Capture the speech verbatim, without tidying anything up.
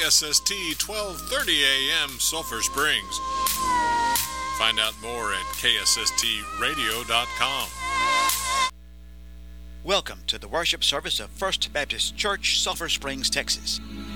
S S T twelve thirty A M Sulphur Springs. Find out more at K S S T radio dot com. Welcome to the worship service of First Baptist Church, Sulphur Springs, Texas.